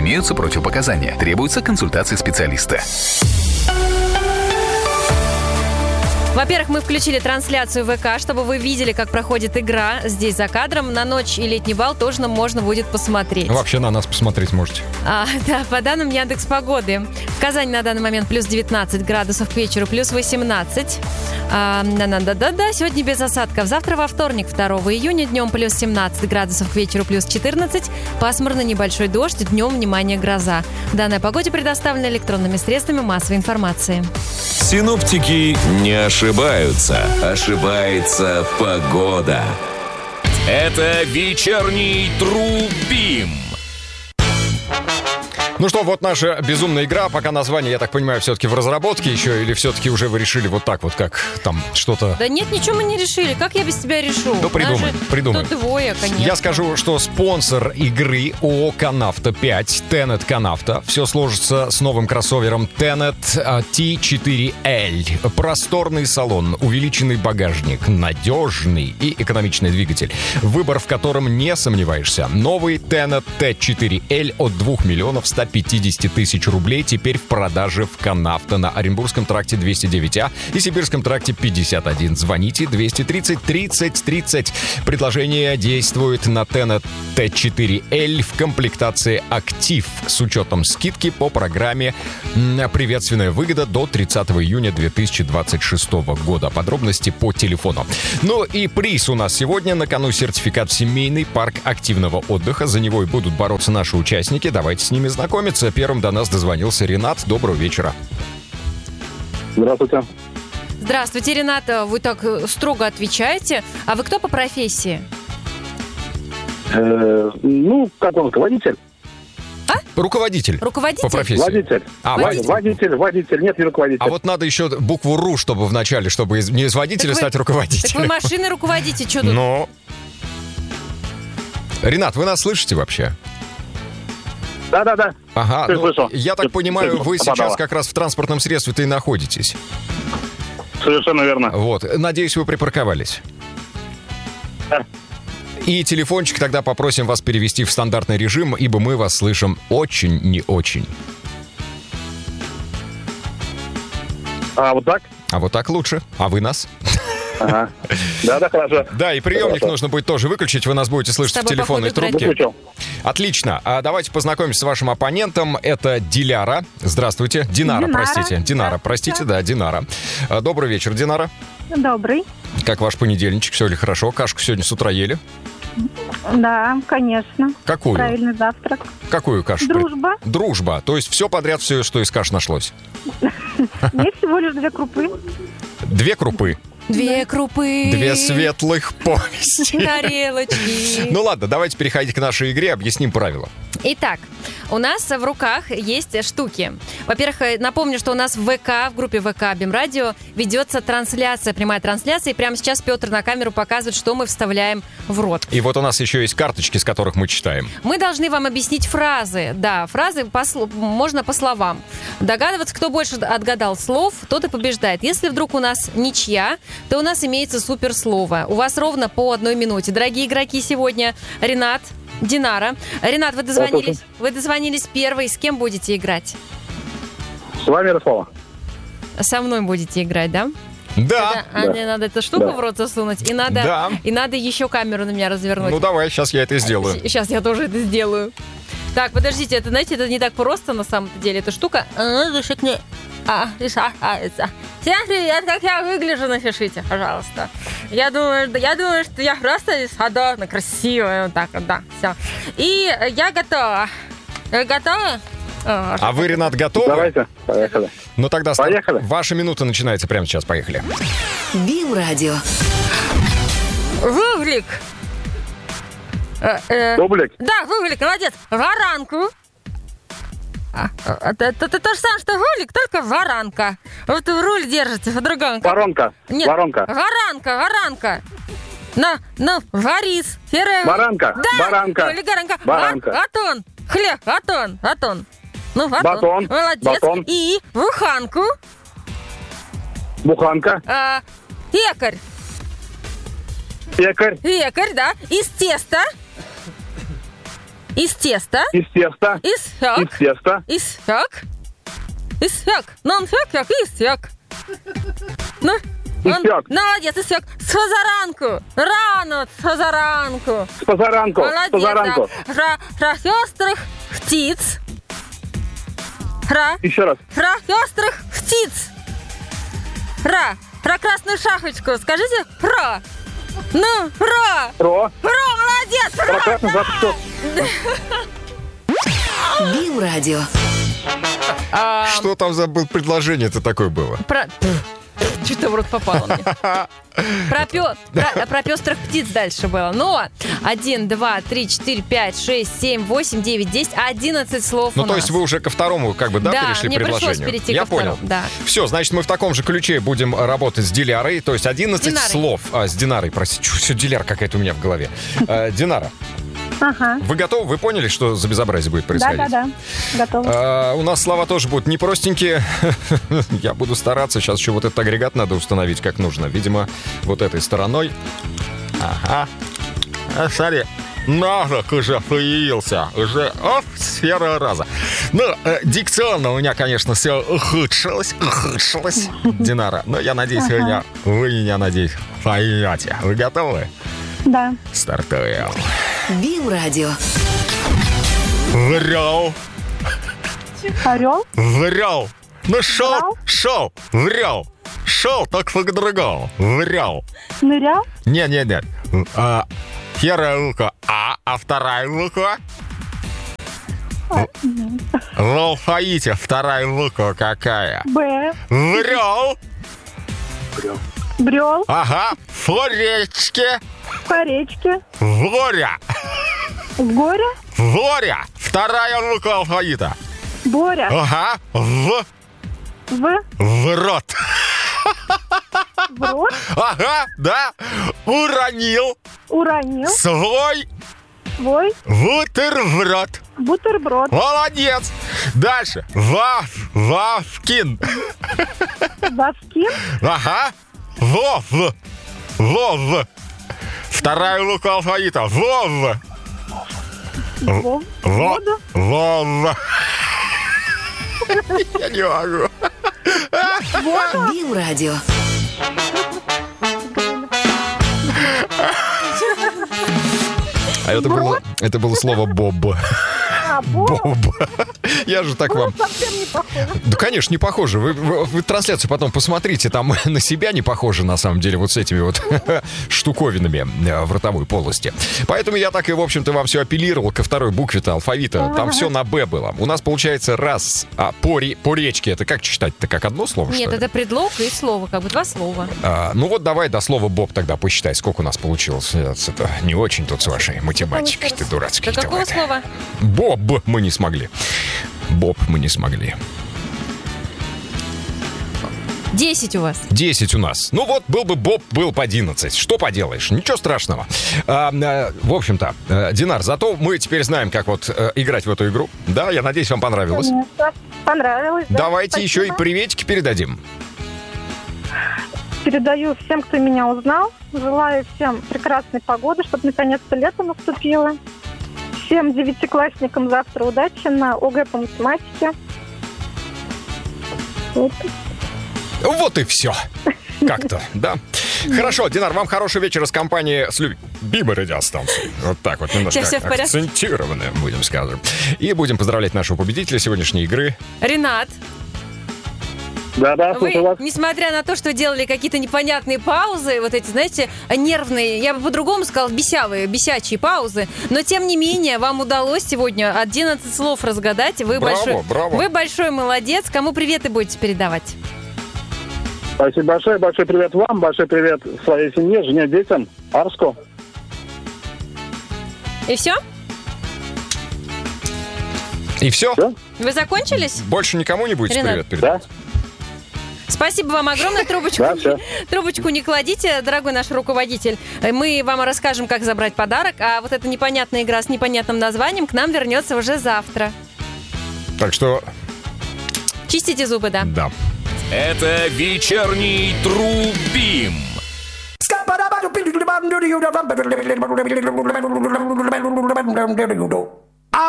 Имеются противопоказания. Требуется консультация специалиста. Во-первых, мы включили трансляцию ВК, чтобы вы видели, как проходит игра здесь за кадром. На ночь и летний бал тоже можно будет посмотреть. Вообще на нас посмотреть можете. Да, по данным Яндекс.Погоды. В Казани на данный момент плюс 19 градусов, к вечеру плюс 18. Сегодня без осадков. Завтра во вторник, 2 июня, днем плюс 17 градусов, к вечеру плюс 14. Пасмурно, небольшой дождь, днем, внимание, гроза. Данная погода предоставлена электронными средствами массовой информации. Синоптики не ошибаются. Ошибается погода. Это вечерний Трубим. Ну что, вот наша безумная игра. Пока название, я так понимаю, все-таки в разработке еще, или все-таки уже вы решили вот так вот, как там что-то... Да нет, ничего мы не решили. Как я без тебя решу? Ну, придумай. Тут двое, конечно. Я скажу, что спонсор игры ООО «Канавто 5», Tenet Канавто. Все сложится с новым кроссовером Tenet T4L. Просторный салон, увеличенный багажник, надежный и экономичный двигатель. Выбор, в котором не сомневаешься. Новый Tenet T4L от 2 миллионов 150 тысяч рублей теперь в продаже в Канавто на Оренбургском тракте 209А и Сибирском тракте 51. Звоните 230 30 30. Предложение действует на Tenet T4L в комплектации «Актив» с учетом скидки по программе «Приветственная выгода» до 30 июня 2026 года. Подробности по телефону. Ну и приз у нас сегодня. На кону сертификат в семейный парк активного отдыха. За него и будут бороться наши участники. Давайте с ними знакомиться. Первым до нас дозвонился Ренат. Доброго вечера. Здравствуйте. Здравствуйте, Ренат. Вы так строго отвечаете. А вы кто по профессии? Как он, руководитель? Руководитель. Руководитель? По профессии. Водитель, нет, не руководитель. А вот надо еще букву «ру», чтобы в начале, чтобы не из водителя стать руководителем. Так вы машины руководите, что тут? Но... Ренат, вы нас слышите вообще? Да. Ага, я так понимаю, вы сейчас попадала. как раз в транспортном средстве-то и находитесь. Совершенно верно. Вот, надеюсь, вы припарковались. Да. И телефончик тогда попросим вас перевести в стандартный режим, ибо мы вас слышим очень не очень. А вот так? А вот так лучше. А вы нас? Ага. Да, хорошо. Да, и приемник нужно будет тоже выключить. Вы нас будете слышать в телефонной трубке. Выключил. Отлично. Давайте познакомимся с вашим оппонентом. Это Диляра. Здравствуйте. Динара, простите. Динара, простите, да, Динара. Добрый вечер, Динара. Добрый. Как ваш понедельничек? Все ли хорошо? Кашку сегодня с утра ели? Да, конечно. Какую? Правильный завтрак. Какую кашу? Дружба. Дружба. То есть все подряд, все, что из каш нашлось? Нет, всего лишь 2 крупы. 2 крупы. 2 крупы. 2 светлых повести. Тарелочки. Ну ладно, давайте переходить к нашей игре, объясним правила. Итак, у нас в руках есть штуки. Во-первых, напомню, что у нас в ВК, в группе ВК БИМ-радио ведется трансляция, прямая трансляция, и прямо сейчас Петр на камеру показывает, что мы вставляем в рот. И вот у нас еще есть карточки, с которых мы читаем. Мы должны вам объяснить фразы. Да, фразы можно по словам. Догадываться, кто больше отгадал слов, тот и побеждает. Если вдруг у нас ничья, то у нас имеется суперслово. У вас ровно по 1 минуте. Дорогие игроки сегодня, Ренат, Динара. Ренат, вы дозвонились первый. С кем будете играть? С вами Ярослава. Со мной будете играть, да? Да. Мне надо эту штуку в рот засунуть, и надо еще камеру на меня развернуть. Ну давай, сейчас я это сделаю. Сейчас я тоже это сделаю. Так, подождите, это, знаете, это не так просто на самом деле. Эта штука решается. Всем привет, как я выгляжу, напишите, пожалуйста. Я думаю, что я просто садовно красивая, вот так вот, да, все. И я готова. Вы готовы? А вы, Ренат, готовы? Давайте, поехали. Ну тогда Поехали. Ваша минута начинается прямо сейчас, поехали. БИМ-радио. Вывлек. Дублик. Да, вывлек, молодец. Варанку. Это то же самое, что вывлек, только варанка. Вот вы руль держите, по-другому. Воронка. Нет, Воронка. Воранка. Варис. Баранка. Да, Баранка. или гаранка. Баранка. Атон. Хлеб, атон. Ну, Батон. Молодец. Батон. И буханку. Буханка. Пекарь. Пекарь. Пекарь, да. Из теста. Из теста. Из теста. Исек. Из теста. Исек. Исек. Нон-фек, як исек. Ну, Исек. молодец, исек. С позаранку. Рано, с позаранку. С позаранку. Молодец, С позаранку. да. Про сестрых птиц. Еще раз. Про сестрых птиц. Про красную шапочку. Скажите про. Ну, про, молодец, Про красную шапочку. Бим Радио. Что там за предложение-то такое было? Что-то в рот попало мне. Про пестрых птиц дальше было. Но 1, 2, 3, 4, 5, 6, 7, 8, 9, 10, 11 слов у Ну, то нас. есть вы уже ко второму, перешли мне к пришлось предложению. перейти Я ко второму, понял. да. Все, значит, мы в таком же ключе будем работать с Дилярой. То есть 11 Динарой. слов. С Динарой, простите. Все, Диляр какая-то у меня в голове. Динара, Ага. вы готовы? Вы поняли, что за безобразие будет происходить? Да. Готово. У нас слова тоже будут непростенькие. Я буду стараться. Сейчас еще вот этот агрегат надо установить как нужно. Видимо, вот этой стороной. Ага. Смотри, навык уже появился. Уже, сфера раза. Ну, дикционно у меня, конечно, все ухудшилось. Динара. Но я надеюсь, вы меня, надеюсь, поймете. Вы готовы? Да. Стартуем. Бим Радио. Врал. Орел. Врал. Ну, Врал? шел, врал. Шел, так по-другому. Врал. Нырял. Не. Первая буква а вторая буква? В алфавите вторая буква какая? Б. Врал. Брел. Ага. По речке. По речке. Воря. Горя. Воря. Вторая буква алфавита. Боря. Ага. В рот. В рот. Ага, да. Уронил Уронил. свой бутерброд. Бутерброд. Молодец. Дальше. Вовкин. Вовкин. Ага. Вов. Вторая буква алфавита. Вов. Воду. Вов. Я не могу. Бим Радио. А это было слово Боб. Боб. Я же так вам... Совсем не похоже. Да, конечно, не похоже. Вы трансляцию потом посмотрите, там на себя не похоже, на самом деле, вот с этими вот штуковинами в ротовой полости. Поэтому я так и, в общем-то, вам все апеллировал ко второй букве-то алфавита. Там все на «Б» было. У нас получается раз. По речке это как читать-то? Как одно слово, Нет, что ли? это предлог и слово, как бы два слова. Ну вот давай до слова «Боб» тогда посчитай, сколько у нас получилось. Это не очень тут с вашей математикой, ты дурацкий. До какого слова? Боб мы не смогли. Боб мы не смогли. 10 у вас. 10 у нас. Ну вот, был бы Боб, был по 11. Что поделаешь? Ничего страшного. В общем-то, Динар, зато мы теперь знаем, как вот играть в эту игру. Да, я надеюсь, вам понравилось. Конечно. Понравилось. Да. Давайте Спасибо. еще и приветики передадим. Передаю всем, кто меня узнал. Желаю всем прекрасной погоды, чтобы наконец-то лето наступило. Всем девятиклассникам завтра удачи на ОГЭ по математике. Вот и все. Как-то, да. Хорошо, Динар, вам хороший вечер из компании с любимой радиостанцией. Вот так вот, немножко Все в порядке? акцентированно, будем сказать. И будем поздравлять нашего победителя сегодняшней игры. Ренат, Да, вы, слушаю вас. несмотря на то, что делали какие-то непонятные паузы, вот эти, знаете, нервные, я бы по-другому сказала, бесячие паузы, но тем не менее, вам удалось сегодня 11 слов разгадать. Вы Браво. Вы большой молодец. Кому приветы будете передавать? Спасибо большое. Большой привет вам. Большой привет своей семье, жене, детям, Арску. И все? И все? Всё? Вы закончились? Больше никому не будете Ренат. привет передавать? Да? Спасибо вам огромное. Да, всё. Трубочку не кладите, дорогой наш руководитель. Мы вам расскажем, как забрать подарок, а вот эта непонятная игра с непонятным названием к нам вернется уже завтра. Так что, Чистите зубы, да. да. Это вечерний Трубим. Скапа